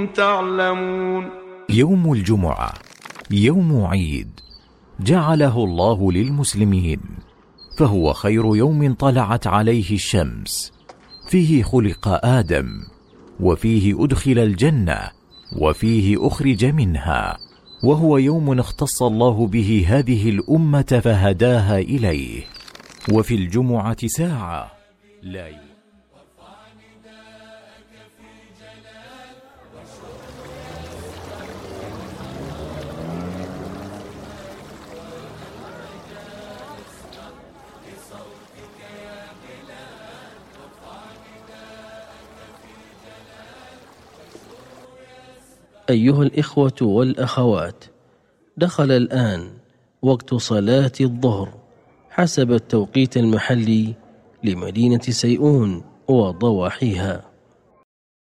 تعلمون. يوم الجمعة يوم عيد جعله الله للمسلمين، فهو خير يوم طلعت عليه الشمس، فيه خلق آدم، وفيه أدخل الجنة، وفيه أخرج منها، وهو يوم اختص الله به هذه الأمة فهداها إليه. وفي الجمعة ساعة لا أيها الإخوة والأخوات، دخل الآن وقت صلاة الظهر حسب التوقيت المحلي لمدينة سيئون وضواحيها.